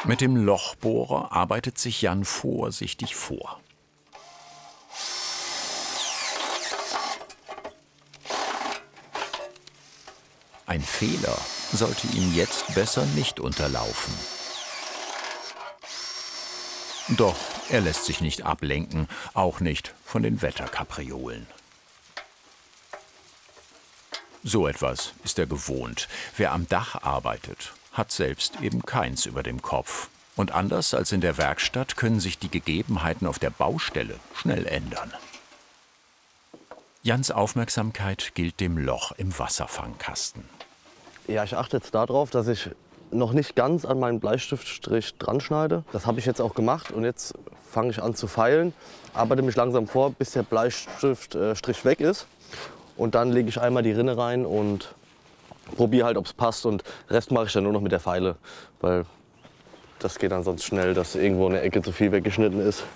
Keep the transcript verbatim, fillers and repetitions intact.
Mit dem Lochbohrer arbeitet sich Jan vorsichtig vor. Ein Fehler sollte ihm jetzt besser nicht unterlaufen. Doch er lässt sich nicht ablenken, auch nicht von den Wetterkapriolen. So etwas ist er gewohnt. Wer am Dach arbeitet, hat selbst eben keins über dem Kopf. Und anders als in der Werkstatt können sich die Gegebenheiten auf der Baustelle schnell ändern. Jans Aufmerksamkeit gilt dem Loch im Wasserfangkasten. Ja, ich achte jetzt darauf, dass ich noch nicht ganz an meinen Bleistiftstrich dran schneide. Das habe ich jetzt auch gemacht und jetzt fange ich an zu feilen, arbeite mich langsam vor, bis der Bleistiftstrich weg ist. Und dann lege ich einmal die Rinne rein und probiere halt, ob es passt. Und den Rest mache ich dann nur noch mit der Feile, weil das geht dann sonst schnell, dass irgendwo eine Ecke zu viel weggeschnitten ist.